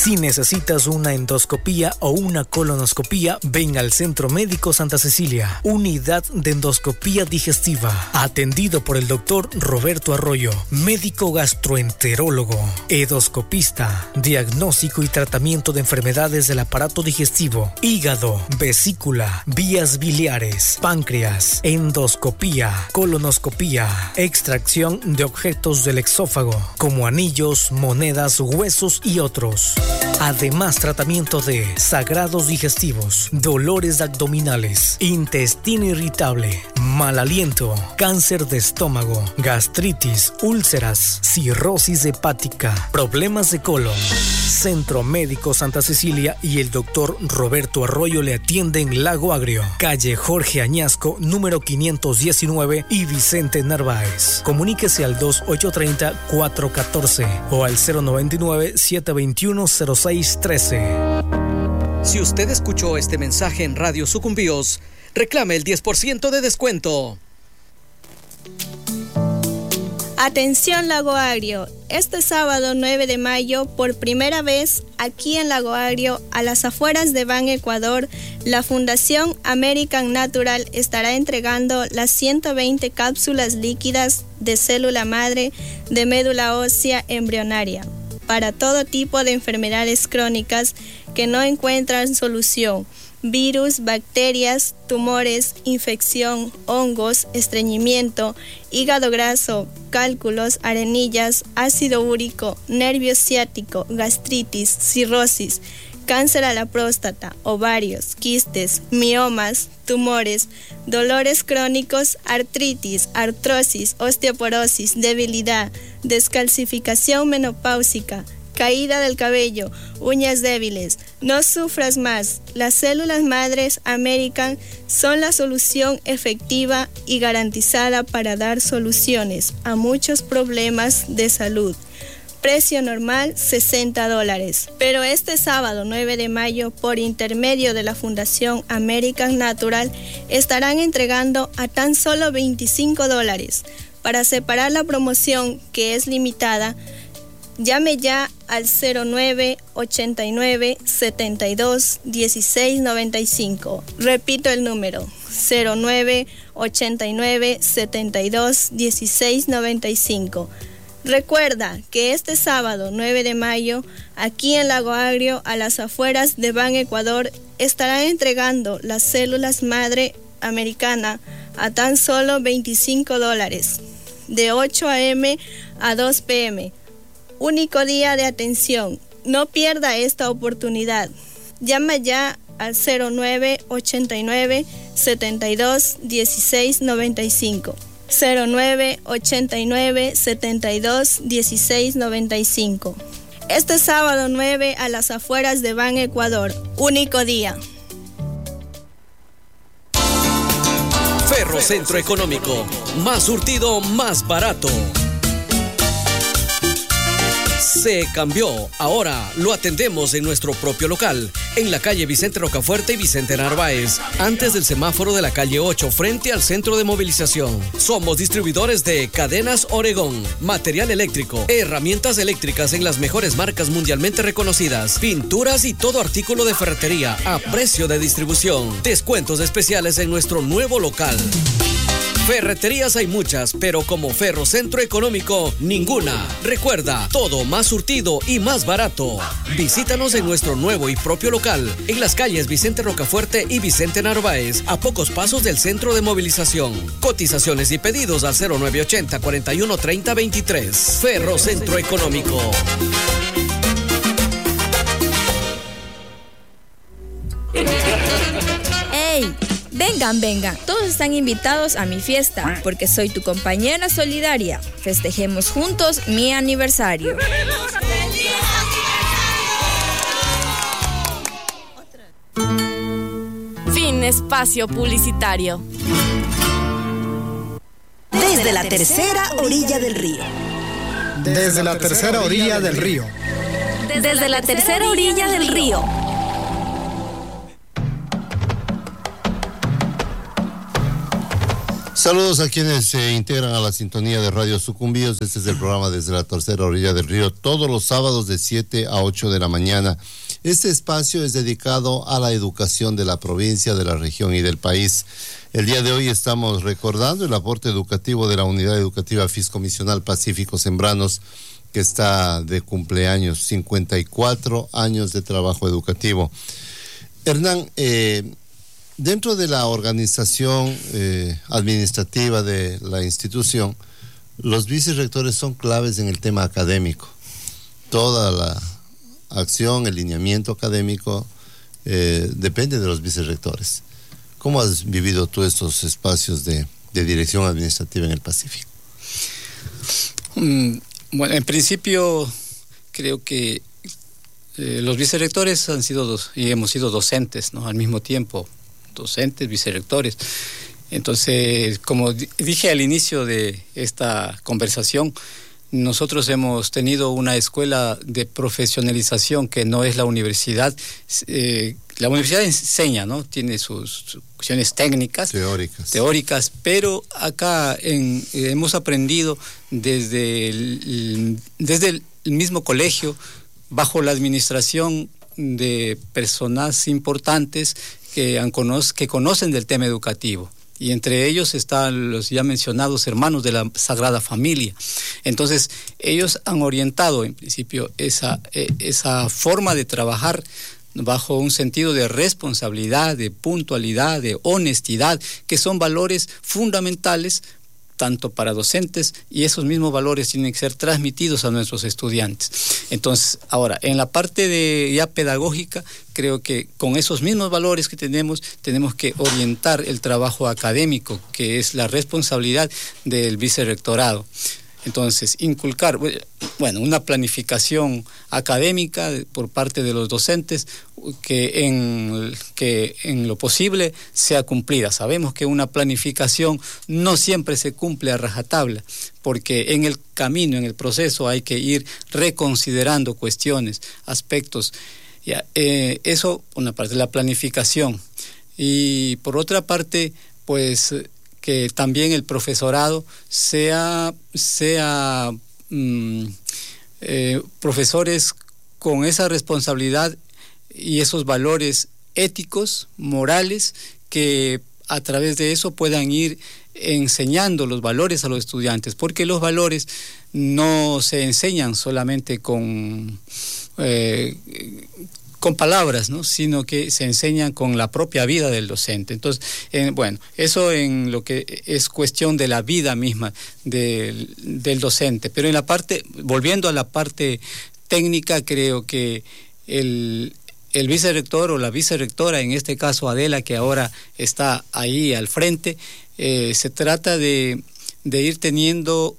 Si necesitas una endoscopía o una colonoscopía, ven al Centro Médico Santa Cecilia, unidad de endoscopía digestiva, atendido por el doctor Roberto Arroyo, médico gastroenterólogo, endoscopista, diagnóstico y tratamiento de enfermedades del aparato digestivo, hígado, vesícula, vías biliares, páncreas, endoscopía, colonoscopía, extracción de objetos del exófago, como anillos, monedas, huesos y otros. Además, tratamiento de sangrados digestivos, dolores abdominales, intestino irritable, mal aliento, cáncer de estómago, gastritis, úlceras, cirrosis hepática, problemas de colon. Centro Médico Santa Cecilia y el doctor Roberto Arroyo le atienden en Lago Agrio, calle Jorge Añasco, número 519 y Vicente Narváez. Comuníquese al 2830-414 o al 099-721-0613. Si usted escuchó este mensaje en Radio Sucumbíos, reclame el 10% de descuento. Atención Lago Agrio, este sábado 9 de mayo, por primera vez aquí en Lago Agrio, a las afueras de Ban Ecuador, la Fundación American Natural estará entregando las 120 cápsulas líquidas de célula madre de médula ósea embrionaria para todo tipo de enfermedades crónicas que no encuentran solución. Virus, bacterias, tumores, infección, hongos, estreñimiento, hígado graso, cálculos, arenillas, ácido úrico, nervio ciático, gastritis, cirrosis, cáncer a la próstata, ovarios, quistes, miomas, tumores, dolores crónicos, artritis, artrosis, osteoporosis, debilidad, descalcificación menopáusica, caída del cabello, uñas débiles. No sufras más. Las células madres American son la solución efectiva y garantizada para dar soluciones a muchos problemas de salud. Precio normal $60. Pero este sábado 9 de mayo, por intermedio de la Fundación American Natural, estarán entregando a tan solo $25. Para separar la promoción, que es limitada, llame ya al 0989-72-1695. Repito el número, 0989-72-1695. Recuerda que este sábado 9 de mayo, aquí en Lago Agrio, a las afueras de Ban Ecuador, estarán entregando las células madre americana a tan solo $25, de 8 a.m. a 2 p.m. Único día de atención. No pierda esta oportunidad. Llama ya al 0989-72-1695. 0989-72-1695. Este sábado 9 a las afueras de Ban Ecuador. Único día. Ferrocentro Económico. Más surtido, más barato. Se cambió. Ahora lo atendemos en nuestro propio local, en la calle Vicente Rocafuerte y Vicente Narváez, antes del semáforo de la calle 8, frente al centro de movilización. Somos distribuidores de Cadenas Oregón, material eléctrico, herramientas eléctricas en las mejores marcas mundialmente reconocidas, pinturas y todo artículo de ferretería a precio de distribución. Descuentos especiales en nuestro nuevo local. Ferreterías hay muchas, pero como Ferrocentro Económico, ninguna. Recuerda, todo más surtido y más barato. Visítanos en nuestro nuevo y propio local, en las calles Vicente Rocafuerte y Vicente Narváez, a pocos pasos del centro de movilización. Cotizaciones y pedidos al 0980 41 30 23. Ferrocentro Económico. ¡Ey! Vengan, todos están invitados a mi fiesta, porque soy tu compañera solidaria. Festejemos juntos mi aniversario. Fin espacio publicitario. Desde la tercera orilla del río. Desde la tercera orilla del río. Desde la tercera orilla del río. Saludos a quienes se integran a la sintonía de Radio Sucumbíos. Este es el programa Desde la Tercera Orilla del Río, todos los sábados de 7 a 8 de la mañana. Este espacio es dedicado a la educación de la provincia, de la región y del país. El día de hoy estamos recordando el aporte educativo de la Unidad Educativa Fiscomisional Pacífico Sembranos, que está de cumpleaños, 54 años de trabajo educativo. Hernán, dentro de la organización administrativa de la institución, los vicerrectores son claves en el tema académico. Toda la acción, el lineamiento académico depende de los vicerrectores. ¿Cómo has vivido tú estos espacios de dirección administrativa en el Pacífico? Bueno, en principio creo que los vicerrectores han sido y hemos sido docentes, ¿no? Al mismo tiempo, docentes, vicerrectores. Entonces, como dije al inicio de esta conversación, nosotros hemos tenido una escuela de profesionalización que no es la universidad. La universidad enseña, ¿no? Tiene sus cuestiones técnicas, teóricas, pero acá hemos aprendido desde el mismo colegio, bajo la administración de personas importantes que conocen del tema educativo. Y entre ellos están los ya mencionados hermanos de la Sagrada Familia. Entonces, ellos han orientado, en principio, esa forma de trabajar bajo un sentido de responsabilidad, de puntualidad, de honestidad, que son valores fundamentales tanto para docentes, y esos mismos valores tienen que ser transmitidos a nuestros estudiantes. Entonces, ahora, en la parte ya pedagógica, creo que con esos mismos valores que tenemos que orientar el trabajo académico, que es la responsabilidad del vicerrectorado. Entonces, inculcar, bueno, una planificación académica por parte de los docentes que en lo posible sea cumplida. Sabemos que una planificación no siempre se cumple a rajatabla, porque en el camino, en el proceso, hay que ir reconsiderando cuestiones, aspectos. Eso, una parte de la planificación. Y por otra parte, pues, que también el profesorado sea profesores con esa responsabilidad y esos valores éticos, morales, que a través de eso puedan ir enseñando los valores a los estudiantes, porque los valores no se enseñan solamente con palabras, ¿no? Sino que se enseñan con la propia vida del docente. Entonces, bueno, eso en lo que es cuestión de la vida misma del docente. Pero volviendo a la parte técnica, creo que el vicerrector o la vicerrectora, en este caso Adela, que ahora está ahí al frente, se trata de ir teniendo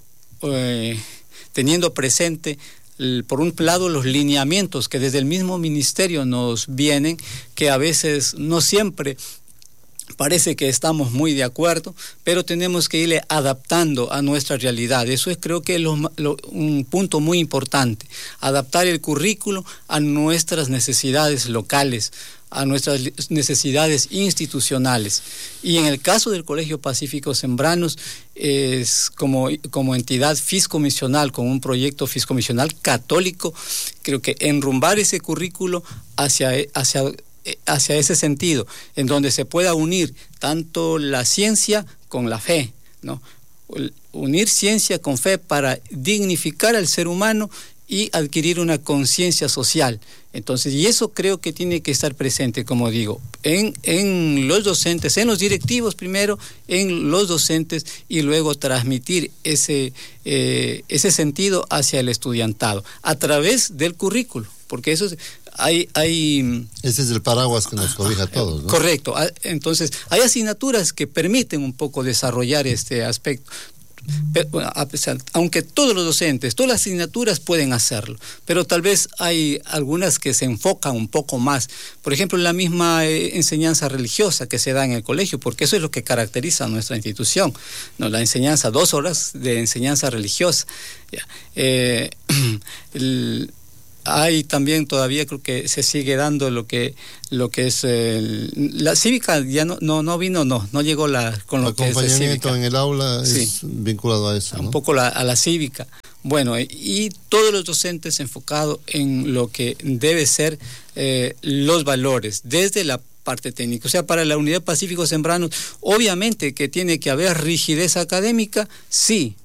presente, por un lado, los lineamientos que desde el mismo ministerio nos vienen, que a veces no siempre parece que estamos muy de acuerdo, pero tenemos que irle adaptando a nuestra realidad. Eso es, creo que, un punto muy importante, adaptar el currículo a nuestras necesidades locales, a nuestras necesidades institucionales. Y en el caso del Colegio Pacífico Sembranos, es como entidad fiscomisional, con un proyecto fiscomisional católico, creo que enrumbar ese currículo hacia ese sentido, en donde se pueda unir tanto la ciencia con la fe, ¿no? Unir ciencia con fe para dignificar al ser humano y adquirir una conciencia social. Entonces, y eso creo que tiene que estar presente, como digo, en los docentes, en los directivos primero, en los docentes, y luego transmitir ese sentido hacia el estudiantado a través del currículo, porque eso hay ese es el paraguas que nos cobija a todos, ¿no? Correcto. Entonces, hay asignaturas que permiten un poco desarrollar este aspecto. Pero, bueno, aunque todos los docentes, todas las asignaturas pueden hacerlo, pero tal vez hay algunas que se enfocan un poco más. Por ejemplo, la misma enseñanza religiosa que se da en el colegio, porque eso es lo que caracteriza a nuestra institución, ¿no? La enseñanza, 2 horas de enseñanza religiosa. hay también todavía, creo que se sigue dando lo que es la cívica. Ya no vino, no llegó con lo que es acompañamiento en el aula, sí, es vinculado a eso, ¿no? Un poco a la cívica. Bueno, y todos los docentes enfocados en lo que debe ser los valores desde la parte técnica. O sea, para la Unidad Pacífico Sembranos, obviamente que tiene que haber rigidez académica, sí,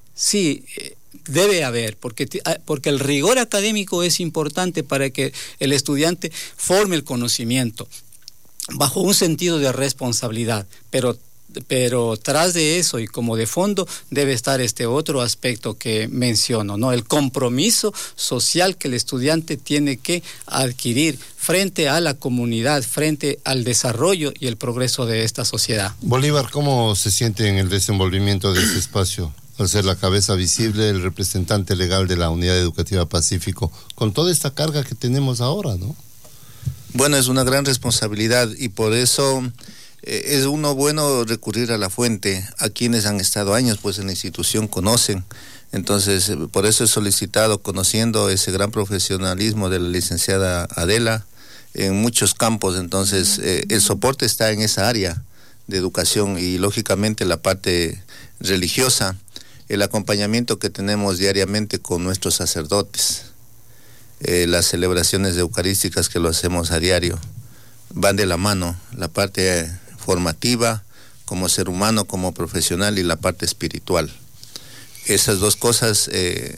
debe haber, porque el rigor académico es importante para que el estudiante forme el conocimiento bajo un sentido de responsabilidad, pero tras de eso y como de fondo debe estar este otro aspecto que menciono, ¿no? El compromiso social que el estudiante tiene que adquirir frente a la comunidad, frente al desarrollo y el progreso de esta sociedad. Bolívar, ¿cómo se siente en el desenvolvimiento de este espacio? Al ser la cabeza visible, el representante legal de la Unidad Educativa Pacífico, con toda esta carga que tenemos ahora, ¿no? Bueno, es una gran responsabilidad y por eso es bueno recurrir a la fuente, a quienes han estado años pues en la institución, conocen. Entonces, por eso he solicitado, conociendo ese gran profesionalismo de la licenciada Adela en muchos campos. Entonces, el soporte está en esa área de educación y lógicamente la parte religiosa, el acompañamiento que tenemos diariamente con nuestros sacerdotes, las celebraciones eucarísticas que lo hacemos a diario, van de la mano, la parte formativa como ser humano, como profesional, y la parte espiritual. Esas dos cosas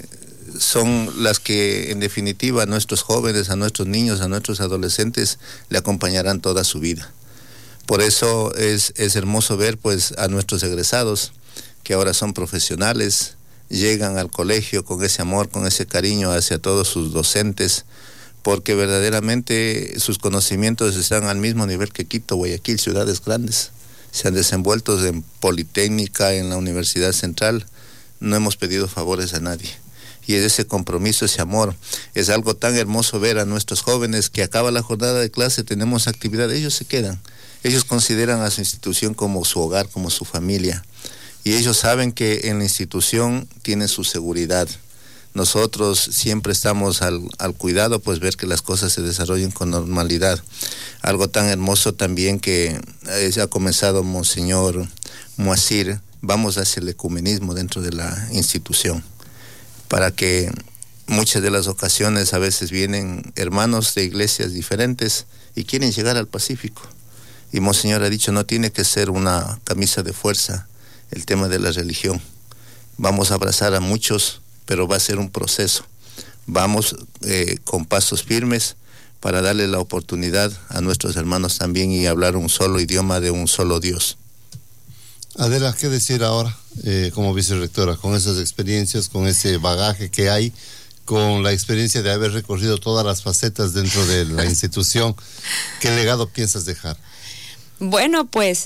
son las que en definitiva a nuestros jóvenes, a nuestros niños, a nuestros adolescentes le acompañarán toda su vida. Por eso es hermoso ver pues a nuestros egresados, que ahora son profesionales, llegan al colegio con ese amor, con ese cariño hacia todos sus docentes, porque verdaderamente sus conocimientos están al mismo nivel que Quito, Guayaquil, ciudades grandes. Se han desenvuelto en Politécnica, en la Universidad Central, no hemos pedido favores a nadie. Y es ese compromiso, ese amor. Es algo tan hermoso ver a nuestros jóvenes que acaba la jornada de clase, tenemos actividad, ellos se quedan. Ellos consideran a su institución como su hogar, como su familia. Y ellos saben que en la institución tienen su seguridad. Nosotros siempre estamos al cuidado, pues ver que las cosas se desarrollen con normalidad. Algo tan hermoso también que ha comenzado Monseñor Moacir, vamos hacia el ecumenismo dentro de la institución, para que muchas de las ocasiones a veces vienen hermanos de iglesias diferentes y quieren llegar al Pacífico. Y Monseñor ha dicho, no tiene que ser una camisa de fuerza el tema de la religión. Vamos a abrazar a muchos, pero va a ser un proceso. Vamos con pasos firmes para darle la oportunidad a nuestros hermanos también y hablar un solo idioma de un solo Dios. Adela, ¿qué decir ahora como vicerrectora, con esas experiencias, con ese bagaje que hay, con la experiencia de haber recorrido todas las facetas dentro de la institución? ¿Qué legado piensas dejar? Bueno, pues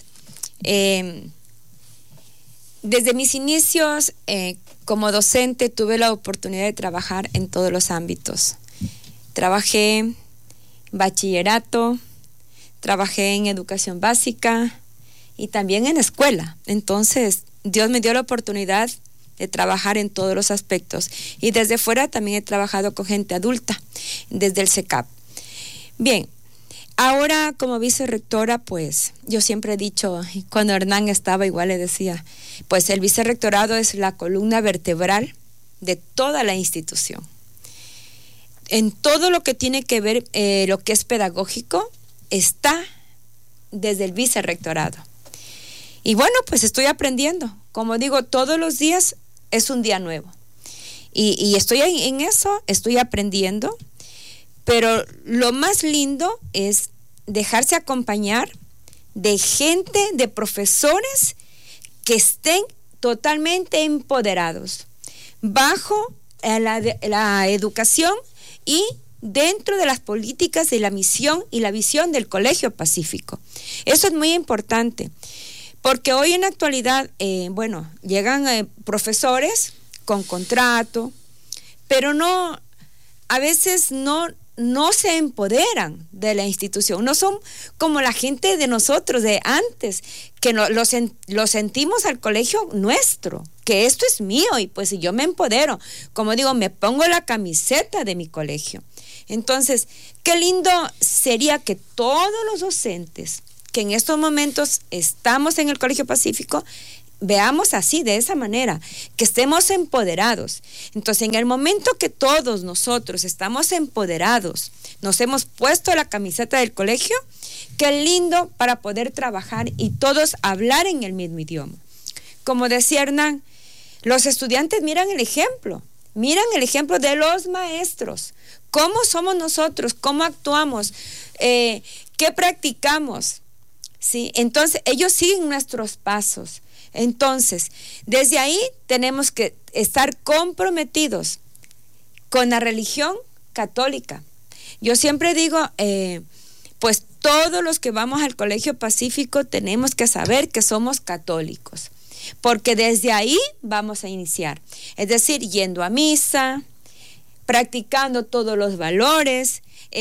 desde mis inicios como docente tuve la oportunidad de trabajar en todos los ámbitos. Trabajé en bachillerato, trabajé en educación básica y también en escuela. Entonces, Dios me dio la oportunidad de trabajar en todos los aspectos. Y desde fuera también he trabajado con gente adulta, desde el CECAP. Bien, ahora como vicerrectora, pues yo siempre he dicho, cuando Hernán estaba igual le decía, pues el vicerrectorado es la columna vertebral de toda la institución. En todo lo que tiene que ver, lo que es pedagógico, está desde el vicerrectorado. Y bueno, pues estoy aprendiendo. Como digo, todos los días es un día nuevo. Y estoy en eso, estoy aprendiendo. Pero lo más lindo es dejarse acompañar de gente, de profesores que estén totalmente empoderados bajo la educación y dentro de las políticas de la misión y la visión del Colegio Pacífico. Eso es muy importante, porque hoy en la actualidad, llegan profesores con contrato, pero a veces no no se empoderan de la institución, no son como la gente de nosotros de antes, que lo sentimos al colegio nuestro, que esto es mío y pues si yo me empodero, como digo, me pongo la camiseta de mi colegio. Entonces, qué lindo sería que todos los docentes que en estos momentos estamos en el Colegio Pacífico veamos así, de esa manera, que estemos empoderados. Entonces, en el momento que todos nosotros estamos empoderados, nos hemos puesto la camiseta del colegio, qué lindo para poder trabajar y todos hablar en el mismo idioma. Como decía Hernán, los estudiantes miran el ejemplo de los maestros, cómo somos nosotros, cómo actuamos, qué practicamos, ¿sí? Entonces, ellos siguen nuestros pasos. Entonces, desde ahí tenemos que estar comprometidos con la religión católica. Yo siempre digo, pues todos los que vamos al Colegio Pacífico tenemos que saber que somos católicos, porque desde ahí vamos a iniciar. Es decir, yendo a misa, practicando todos los valores,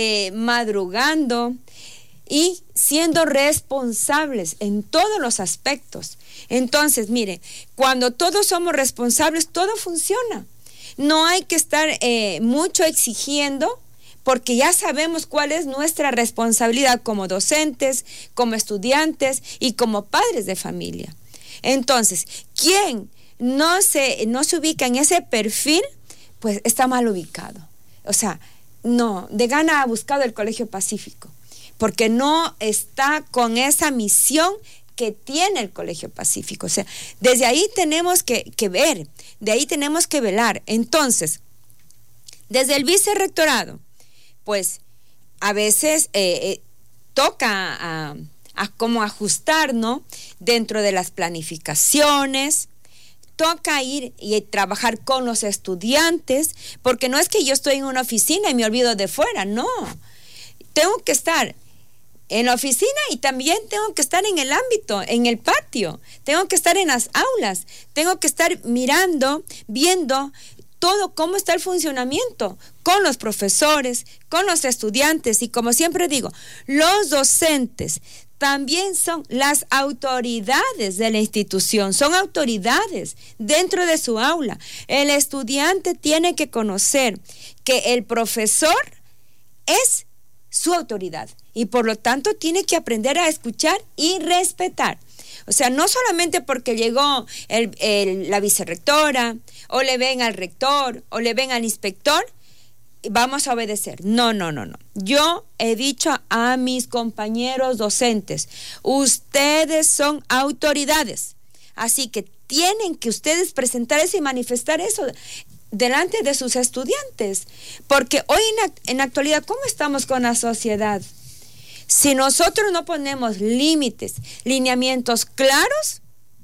madrugando y siendo responsables en todos los aspectos. Entonces, mire, cuando todos somos responsables, todo funciona. No hay que estar mucho exigiendo, porque ya sabemos cuál es nuestra responsabilidad como docentes, como estudiantes y como padres de familia. Entonces, quien no se ubica en ese perfil, pues está mal ubicado. O sea, no, de gana ha buscado el Colegio Pacífico, porque no está con esa misión que tiene el Colegio Pacífico. O sea, desde ahí tenemos que ver, de ahí tenemos que velar. Entonces, desde el vicerrectorado, pues a veces toca a cómo ajustar, ¿no? Dentro de las planificaciones, toca ir y trabajar con los estudiantes, porque no es que yo estoy en una oficina y me olvido de fuera, no. Tengo que estar en la oficina y también tengo que estar en el ámbito, en el patio, tengo que estar en las aulas, tengo que estar mirando, viendo todo cómo está el funcionamiento con los profesores, con los estudiantes y como siempre digo, los docentes también son las autoridades de la institución, son autoridades dentro de su aula. El estudiante tiene que conocer que el profesor es su autoridad y por lo tanto tiene que aprender a escuchar y respetar. O sea, no solamente porque llegó la vicerrectora o le ven al rector o le ven al inspector, vamos a obedecer. No. Yo he dicho a mis compañeros docentes, ustedes son autoridades, así que tienen que ustedes presentar eso y manifestar eso delante de sus estudiantes, porque hoy en la actualidad, ¿cómo estamos con la sociedad? Si nosotros no ponemos límites, lineamientos claros,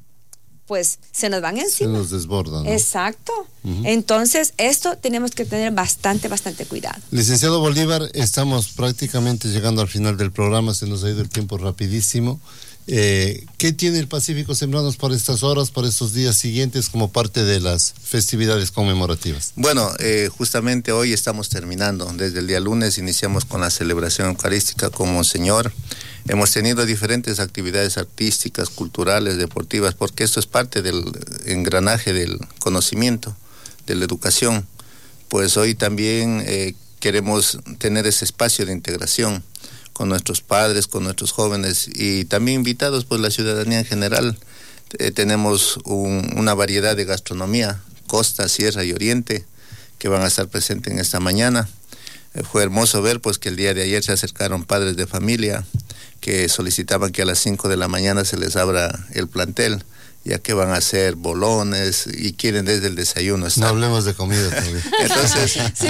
pues se nos van encima. Se nos desbordan, ¿no? Exacto. Entonces, esto tenemos que tener bastante cuidado. Licenciado Bolívar, estamos prácticamente llegando al final del programa, se nos ha ido el tiempo rapidísimo. ¿Qué tiene el Pacífico Sembranos para estas horas, para estos días siguientes como parte de las festividades conmemorativas? Bueno, justamente hoy estamos terminando. Desde el día lunes iniciamos con la celebración eucarística con Monseñor. Hemos tenido diferentes actividades artísticas, culturales, deportivas, porque esto es parte del engranaje del conocimiento, de la educación. Pues hoy también queremos tener ese espacio de integración con nuestros padres, con nuestros jóvenes y también invitados por la ciudadanía en general. Tenemos una variedad de gastronomía, costa, sierra y oriente, que van a estar presentes en esta mañana. Fue hermoso ver pues que el día de ayer se acercaron padres de familia que solicitaban que a las 5 de la mañana se les abra el plantel, ya que van a hacer bolones y quieren desde el desayuno estar. No hablemos de comida también. Entonces, sí,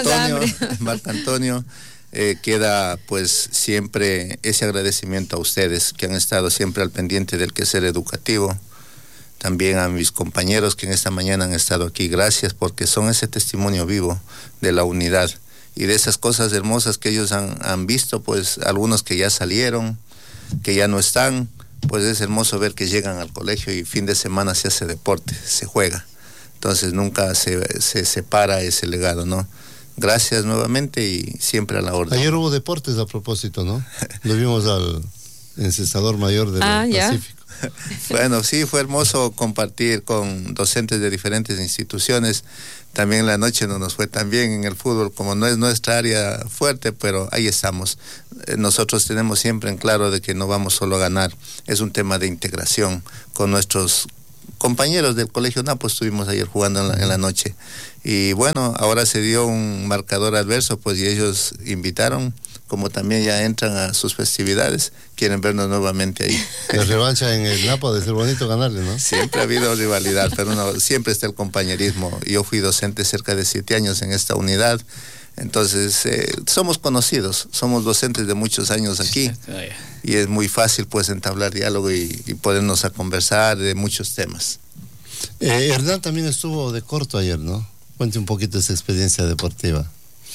Marco Antonio, queda pues siempre ese agradecimiento a ustedes que han estado siempre al pendiente del quehacer educativo. También a mis compañeros que en esta mañana han estado aquí, gracias, porque son ese testimonio vivo de la unidad y de esas cosas hermosas que ellos han visto, pues algunos que ya salieron, que ya no están, pues es hermoso ver que llegan al colegio y fin de semana se hace deporte, se juega. Entonces nunca se separa ese legado, ¿no? gracias nuevamente y siempre a la orden. Ayer hubo deportes a propósito, ¿no? Lo vimos al encestador mayor del Pacífico. Bueno, sí, fue hermoso compartir con docentes de diferentes instituciones. También la noche no nos fue tan bien en el fútbol, como no es nuestra área fuerte, pero ahí estamos. Nosotros tenemos siempre en claro de que no vamos solo a ganar, es un tema de integración con nuestros compañeros del Colegio Napo. Estuvimos ayer jugando en la noche y bueno, ahora se dio un marcador adverso, pues, y ellos invitaron, como también ya entran a sus festividades, quieren vernos nuevamente ahí. La revancha en el Napo de ser bonito ganarle, ¿no? Siempre ha habido rivalidad, pero no, siempre está el compañerismo. Yo fui docente cerca de 7 años en esta unidad, entonces somos conocidos, somos docentes de muchos años aquí y es muy fácil pues entablar diálogo y ponernos a conversar de muchos temas. Hernán también estuvo de corto ayer, ¿no? Cuente un poquito esa experiencia deportiva.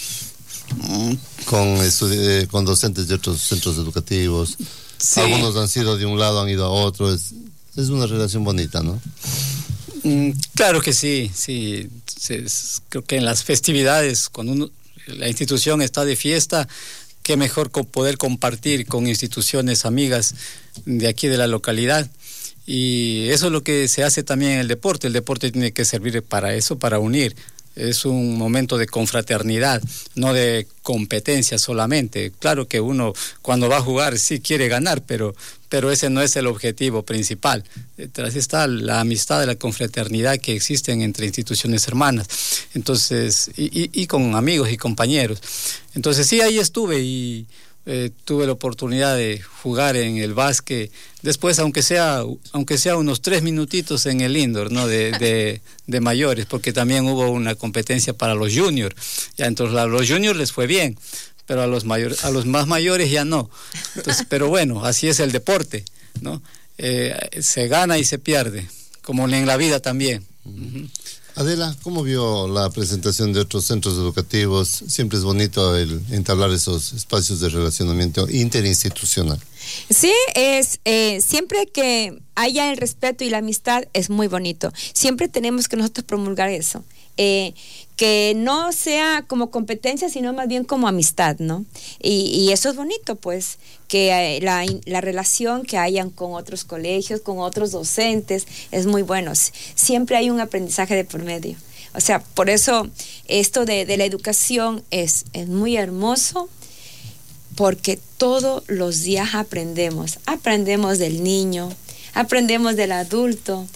Con docentes de otros centros educativos. Sí. Algunos han sido de un lado, han ido a otro. Es una relación bonita, ¿no? Claro que sí. Creo que en las festividades, cuando la institución está de fiesta, qué mejor poder compartir con instituciones amigas de aquí de la localidad. Y eso es lo que se hace también en el deporte. El deporte tiene que servir para eso, para unir. Es un momento de confraternidad, no de competencia solamente. Claro que uno cuando va a jugar sí quiere ganar, pero ese no es el objetivo principal. Detrás está la amistad, la confraternidad que existen entre instituciones hermanas. Entonces, y con amigos y compañeros. Entonces sí, ahí estuve y tuve la oportunidad de jugar en el básquet. Después, aunque sea unos 3 minutitos en el indoor, ¿no? de mayores, porque también hubo una competencia para los juniors. Ya entonces a los juniors les fue bien, pero a los más mayores ya no. Entonces, pero bueno, así es el deporte, ¿no? Se gana y se pierde, como en la vida también. Uh-huh. Adela, ¿cómo vio la presentación de otros centros educativos? Siempre es bonito el entablar esos espacios de relacionamiento interinstitucional. Sí, siempre que haya el respeto y la amistad es muy bonito. Siempre tenemos que nosotros promulgar eso. Que no sea como competencia, sino más bien como amistad, ¿no? Y eso es bonito, pues, que la relación que hayan con otros colegios, con otros docentes, es muy bueno. Siempre hay un aprendizaje de por medio. O sea, por eso esto de la educación es muy hermoso, porque todos los días aprendemos del niño, aprendemos del adulto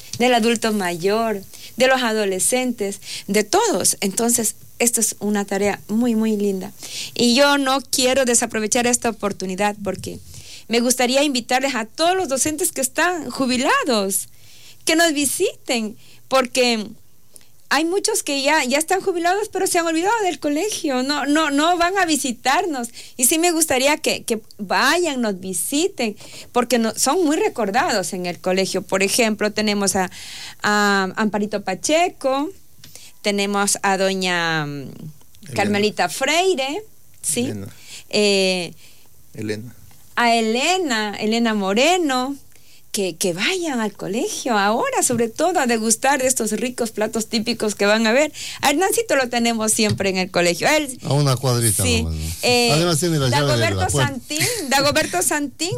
mayor, de los adolescentes, de todos. Entonces, esto es una tarea muy, muy linda. Y yo no quiero desaprovechar esta oportunidad porque me gustaría invitarles a todos los docentes que están jubilados, que nos visiten, porque hay muchos que ya están jubilados, pero se han olvidado del colegio, no van a visitarnos. Y sí me gustaría que vayan, nos visiten, porque son muy recordados en el colegio. Por ejemplo, tenemos a Amparito Pacheco, tenemos a doña Carmelita Freire, ¿sí? Elena. A Elena Moreno. Que vayan al colegio ahora, sobre todo a degustar de estos ricos platos típicos que van a ver. A Hernancito lo tenemos siempre en el colegio. Él, a una cuadrita. Sí. Nomás, ¿no? Además tiene la llave de la puerta. Dagoberto Santín,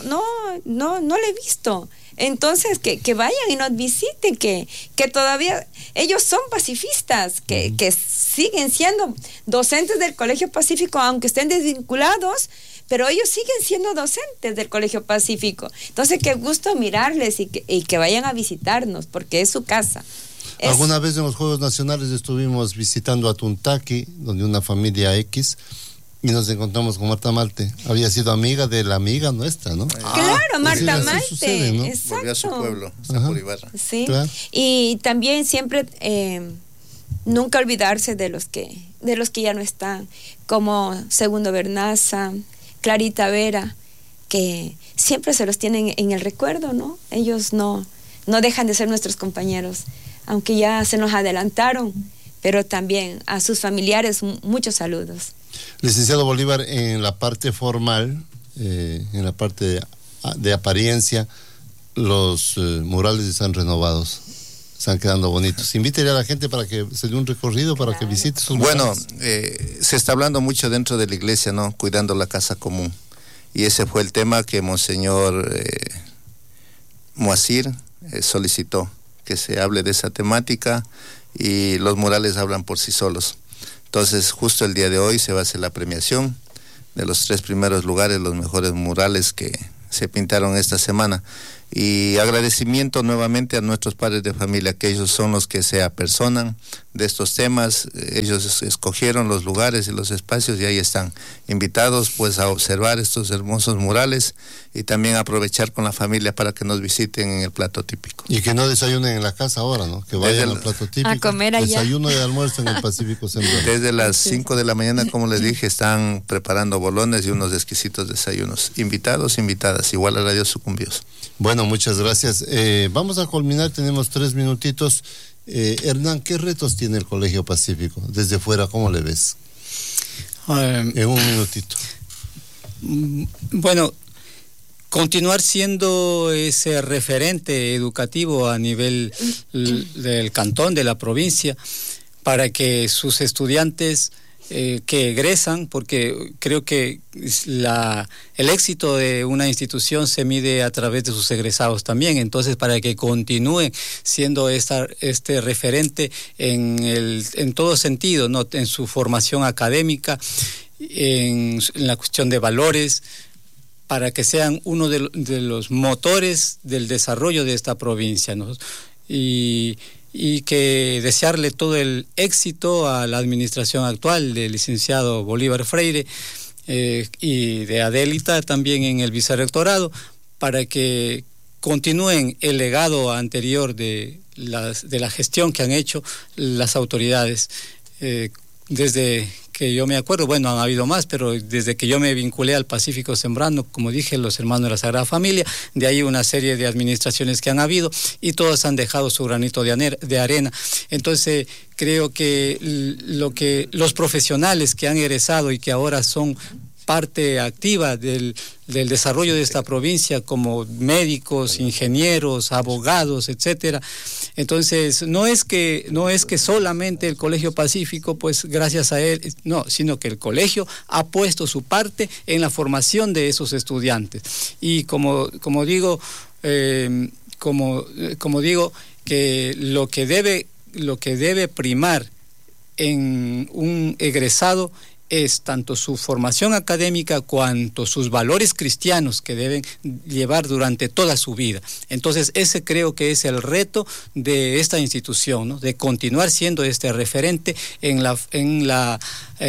no le he visto. Entonces, que vayan y nos visiten, que todavía ellos son pacifistas, que siguen siendo docentes del Colegio Pacífico, aunque estén desvinculados, pero ellos siguen siendo docentes del Colegio Pacífico. Entonces, qué gusto mirarles y que vayan a visitarnos, porque es su casa. Alguna vez en los Juegos Nacionales estuvimos visitando a Tuntaqui, donde una familia X, y nos encontramos con Marta Malte. Había sido amiga de la amiga nuestra, ¿no? Claro, Marta Malte. Sucede, ¿no? Exacto. Volvió a su pueblo, a Ibarra. Sí, claro. Y también siempre nunca olvidarse de los que ya no están, como Segundo Bernaza, Clarita Vera, que siempre se los tienen en el recuerdo, ¿no? Ellos no dejan de ser nuestros compañeros, aunque ya se nos adelantaron, pero también a sus familiares muchos saludos. Licenciado Bolívar, en la parte formal, en la parte de apariencia, los murales están renovados. están quedando bonitos. Invítele a la gente para que se dé un recorrido, para que visite sus murales. Se está hablando mucho dentro de la iglesia, ¿no? Cuidando la casa común. Y ese fue el tema que Monseñor Moacir solicitó, que se hable de esa temática, y los murales hablan por sí solos. Entonces, justo el día de hoy se va a hacer la premiación de los 3 primeros lugares, los mejores murales que se pintaron esta semana. Y agradecimiento nuevamente a nuestros padres de familia, que ellos son los que se apersonan de estos temas. Ellos escogieron los lugares y los espacios y ahí están invitados pues a observar estos hermosos murales y también aprovechar con la familia para que nos visiten en el plato típico. Y que no desayunen en la casa ahora, ¿no? Que vayan al plato típico. A comer allá. Desayuno y almuerzo en el Pacífico Central. Desde las 5 de la mañana, como les dije, están preparando bolones y unos exquisitos desayunos. Invitados, invitadas, igual a Radio Sucumbíos. Bueno, muchas gracias. Vamos a culminar, tenemos 3 minutitos. Hernán, ¿qué retos tiene el Colegio Pacífico? Desde fuera, ¿cómo le ves? En un minutito. Bueno, continuar siendo ese referente educativo a nivel del cantón, de la provincia, para que sus estudiantes que egresan, porque creo que el éxito de una institución se mide a través de sus egresados también. Entonces, para que continúe siendo este referente en todo sentido, ¿no? En su formación académica, en la cuestión de valores, para que sean uno de los motores del desarrollo de esta provincia, ¿no? Y que desearle todo el éxito a la administración actual del licenciado Bolívar Freire y de Adélita también en el vicerrectorado, para que continúen el legado anterior de la gestión que han hecho las autoridades. Desde que yo me acuerdo, bueno, han habido más, pero desde que yo me vinculé al Pacífico Sembrando, como dije, los hermanos de la Sagrada Familia, de ahí una serie de administraciones que han habido y todas han dejado su granito de arena. Entonces, creo que los profesionales que han egresado y que ahora son parte activa del desarrollo de esta provincia, como médicos, ingenieros, abogados, etcétera. Entonces, no es que solamente el Colegio Pacífico, pues gracias a él, no, sino que el colegio ha puesto su parte en la formación de esos estudiantes. Y como digo, que lo que debe primar en un egresado es tanto su formación académica cuanto sus valores cristianos que deben llevar durante toda su vida. Entonces, ese creo que es el reto de esta institución, ¿no? De continuar siendo este referente en la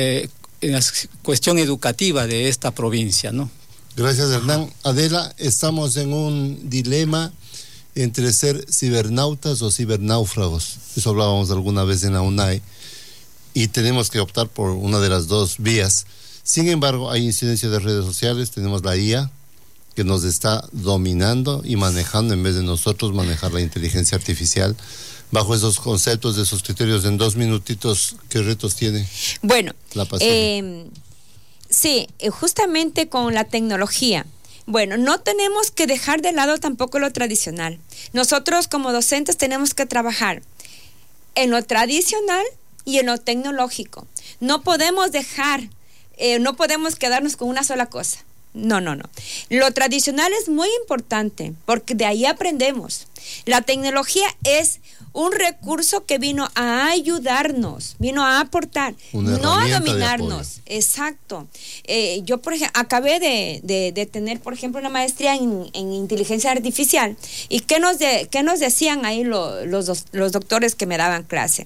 cuestión educativa de esta provincia, ¿no? Gracias, Hernán. Adela, estamos en un dilema entre ser cibernautas o cibernáufragos. Eso hablábamos alguna vez en la UNAE. Y tenemos que optar por una de las dos vías. Sin embargo, hay incidencia de redes sociales, tenemos la IA que nos está dominando y manejando en vez de nosotros manejar la inteligencia artificial. Bajo esos conceptos, de esos criterios, en 2 minutitos, ¿qué retos tiene? Bueno, la Pacífica? Sí, justamente con la tecnología. Bueno, no tenemos que dejar de lado tampoco lo tradicional. Nosotros como docentes tenemos que trabajar en lo tradicional y en lo tecnológico. No podemos no podemos quedarnos con una sola cosa. No. Lo tradicional es muy importante porque de ahí aprendemos. La tecnología es un recurso que vino a ayudarnos, vino a aportar, no a dominarnos. Exacto. Yo, por ejemplo, acabé de tener, por ejemplo, una maestría en inteligencia artificial. ¿Y qué nos decían ahí los doctores que me daban clase?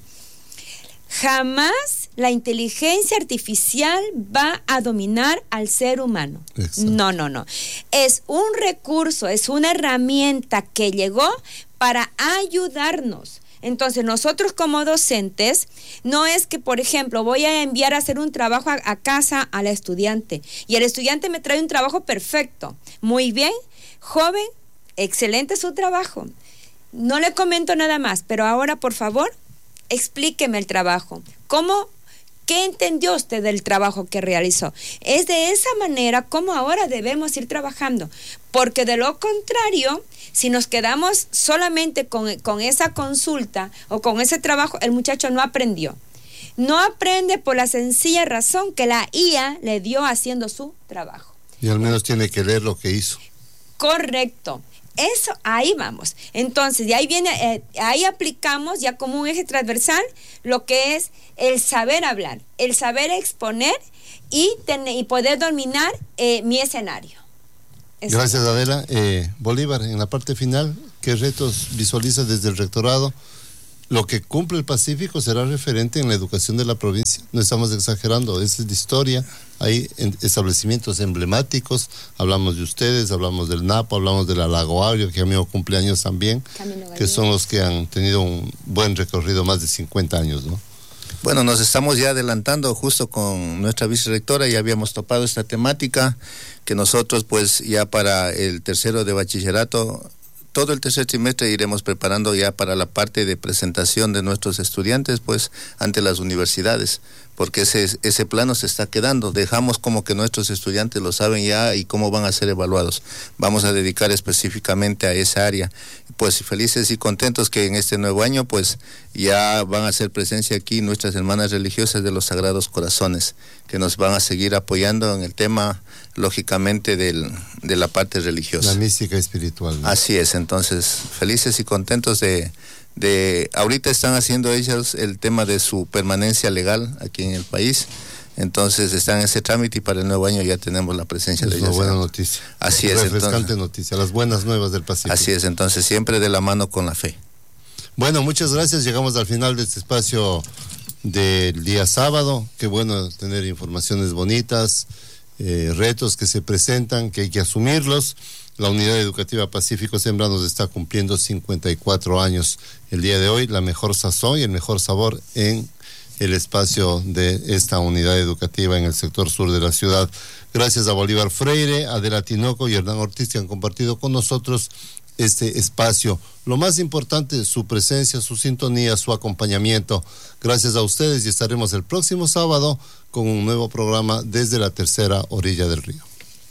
Jamás la inteligencia artificial va a dominar al ser humano. Exacto. No. Es un recurso, es una herramienta que llegó para ayudarnos. Entonces, nosotros como docentes, no es que, por ejemplo, voy a enviar a hacer un trabajo a casa al estudiante y el estudiante me trae un trabajo perfecto. Muy bien, joven, excelente su trabajo. No le comento nada más, pero ahora, por favor, explíqueme el trabajo. ¿Qué entendió usted del trabajo que realizó? Es de esa manera como ahora debemos ir trabajando, porque de lo contrario, si nos quedamos solamente con esa consulta o con ese trabajo, el muchacho no aprendió. No aprende por la sencilla razón que la IA le dio haciendo su trabajo. Y al menos tiene que leer lo que hizo. Correcto. Eso, ahí vamos. Entonces, de ahí viene, ahí aplicamos ya como un eje transversal lo que es el saber hablar, el saber exponer y poder dominar mi escenario. Eso. Gracias, Adela. Bolívar, en la parte final, ¿qué retos visualiza desde el rectorado? Lo que cumple el Pacífico será referente en la educación de la provincia. No estamos exagerando, es de historia. Hay establecimientos emblemáticos. Hablamos de ustedes, hablamos del Napo, hablamos de la Lago Agrio, que a mí cumpleaños también, que son los que han tenido un buen recorrido, más de 50 años, ¿no? Bueno, nos estamos ya adelantando justo con nuestra vicerrectora, ya habíamos topado esta temática, que nosotros pues ya para el tercero de bachillerato, todo el tercer trimestre iremos preparando ya para la parte de presentación de nuestros estudiantes pues ante las universidades, porque ese plano se está quedando. Dejamos como que nuestros estudiantes lo saben ya y cómo van a ser evaluados. Vamos a dedicar específicamente a esa área. Pues felices y contentos que en este nuevo año pues ya van a hacer presencia aquí nuestras hermanas religiosas de los Sagrados Corazones, que nos van a seguir apoyando en el tema, lógicamente, de la parte religiosa. La mística espiritual, ¿no? Así es, entonces felices y contentos de ahorita están haciendo ellos el tema de su permanencia legal aquí en el país, entonces están en ese trámite y para el nuevo año ya tenemos la presencia de ellos. Es una buena noticia. Así es. Refrescante noticia, las buenas nuevas del Pacífico. Así es, entonces siempre de la mano con la fe. Bueno, muchas gracias, llegamos al final de este espacio del día sábado. Qué bueno tener informaciones bonitas, retos que se presentan, que hay que asumirlos. La Unidad Educativa Pacífico Sembra nos está cumpliendo 54 años el día de hoy, la mejor sazón y el mejor sabor en el espacio de esta unidad educativa en el sector sur de la ciudad. Gracias a Bolívar Freire, Adela Tinoco y Hernán Ortiz, que han compartido con nosotros este espacio. Lo más importante, su presencia, su sintonía, su acompañamiento. Gracias a ustedes y estaremos el próximo sábado con un nuevo programa desde la tercera orilla del río.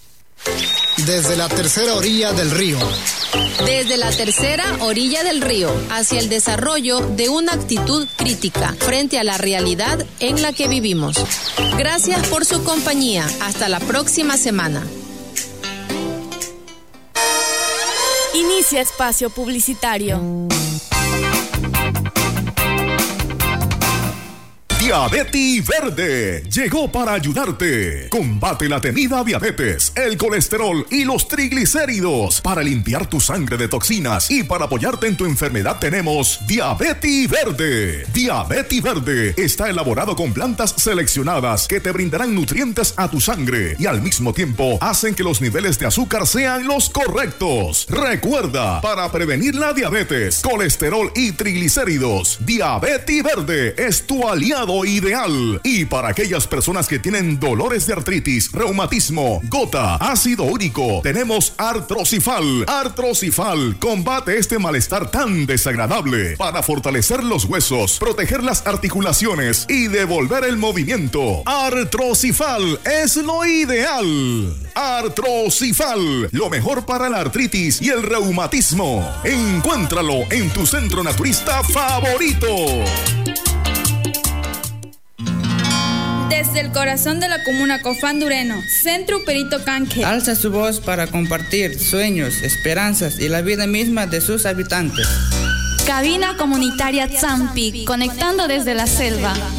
Desde la tercera orilla del río. Desde la tercera orilla del río, hacia el desarrollo de una actitud crítica frente a la realidad en la que vivimos. Gracias por su compañía. Hasta la próxima semana. Inicia espacio publicitario. Diabetes Verde llegó para ayudarte. Combate la temida diabetes, el colesterol y los triglicéridos. Para limpiar tu sangre de toxinas y para apoyarte en tu enfermedad tenemos Diabetes Verde. Diabetes Verde está elaborado con plantas seleccionadas que te brindarán nutrientes a tu sangre y al mismo tiempo hacen que los niveles de azúcar sean los correctos. Recuerda, para prevenir la diabetes, colesterol y triglicéridos, Diabetes Verde es tu aliado ideal. Y para aquellas personas que tienen dolores de artritis, reumatismo, gota, ácido úrico, tenemos Artrosifal. Artrosifal combate este malestar tan desagradable para fortalecer los huesos, proteger las articulaciones y devolver el movimiento. Artrosifal es lo ideal. Artrosifal, lo mejor para la artritis y el reumatismo. Encuéntralo en tu centro naturista favorito. Desde el corazón de la comuna Cofán-Dureno, Centro Perito Canje alza su voz para compartir sueños, esperanzas y la vida misma de sus habitantes. Cabina comunitaria Zampi, conectando desde la selva.